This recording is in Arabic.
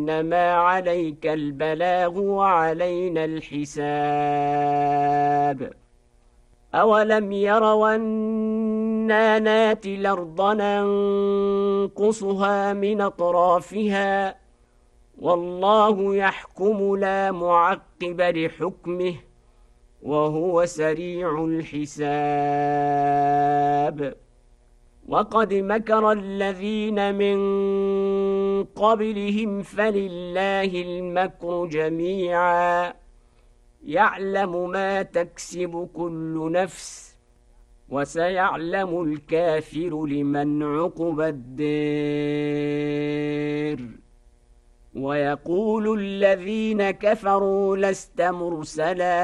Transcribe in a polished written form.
إنما عليك البلاغ وعلينا الحساب أولم يروا أنا ناتي الأرض ننقصها من أطرافها والله يحكم لا معقب لحكمه وهو سريع الحساب وقد مكر الذين من قبلهم فلله المكر جميعا يعلم ما تكسب كل نفس وسيعلم الكافر لمن عقبى الدار ويقول الذين كفروا لست مرسلا